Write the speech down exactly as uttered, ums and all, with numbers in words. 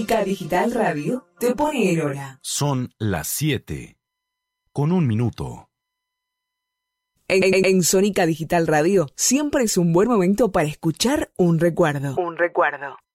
Sónica Digital Radio te pone el hora. Son las siete, con un minuto. En, en, en Sónica Digital Radio siempre es un buen momento para escuchar un recuerdo. Un recuerdo.